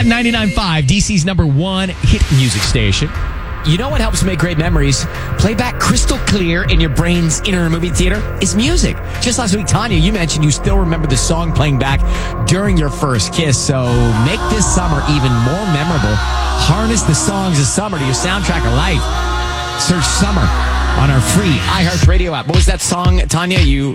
Live 99.5, DC's number one hit music station. You know what helps make great memories? Play back crystal clear in your brain's inner movie theater is music. Just last week, Tanya, you mentioned you still remember the song playing back during your first kiss. So make this summer even more memorable. Harness the songs of summer to your soundtrack of life. Search Summer on our free iHeartRadio app. What was that song, Tanya?